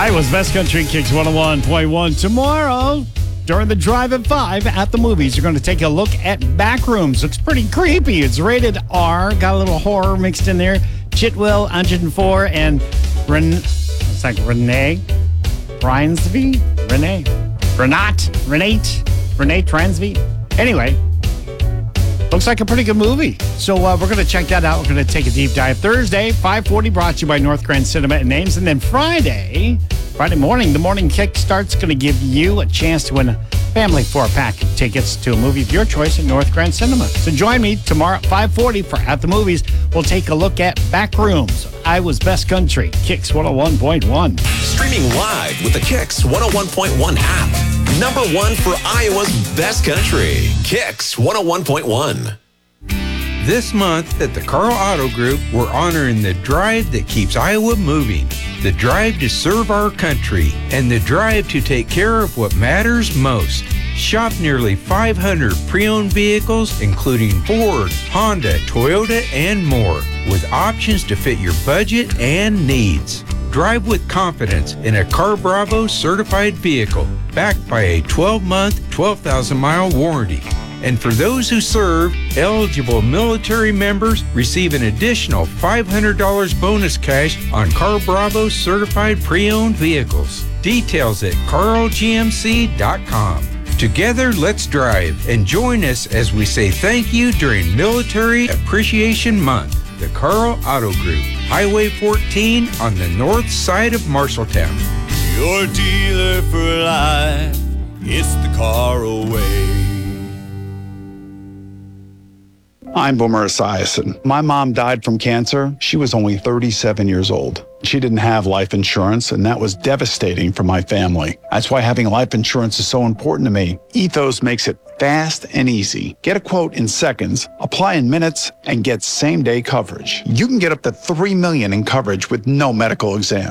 Iowa's Best Country Kicks 101.1. Tomorrow, during the drive at 5 at the movies, you're going to take a look at Backrooms. It's pretty creepy. It's rated R. Got a little horror mixed in there. Chitwell, 104, and Renee Transvie. Anyway, looks like a pretty good movie. So we're going to check that out. We're going to take a deep dive. Thursday, 5:40, brought to you by North Grand Cinema and Names. And then Friday morning, the morning kick starts, going to give you a chance to win a family 4-pack of tickets to a movie of your choice at North Grand Cinema. So join me tomorrow at 5:40 for At the Movies. We'll take a look at Backrooms, Iowa's Best Country, Kicks 101.1. Streaming live with the Kicks 101.1 app. Number one for Iowa's Best Country, Kicks 101.1. This month at the Carl Auto Group, we're honoring the drive that keeps Iowa moving, the drive to serve our country, and the drive to take care of what matters most. Shop nearly 500 pre-owned vehicles, including Ford, Honda, Toyota, and more, with options to fit your budget and needs. Drive with confidence in a Car Bravo certified vehicle, backed by a 12-month, 12,000-mile warranty. And for those who serve, eligible military members receive an additional $500 bonus cash on Car Bravo certified pre-owned vehicles. Details at carlgmc.com. Together, let's drive and join us as we say thank you during Military Appreciation Month. The Carl Auto Group, Highway 14 on the north side of Marshalltown. Your dealer for life, it's the Carl way. I'm Boomer Esiason. My mom died from cancer. She was only 37 years old. She didn't have life insurance, and that was devastating for my family. That's why having life insurance is so important to me. Ethos makes it fast and easy. Get a quote in seconds, apply in minutes, and get same-day coverage. You can get up to $3 million in coverage with no medical exam.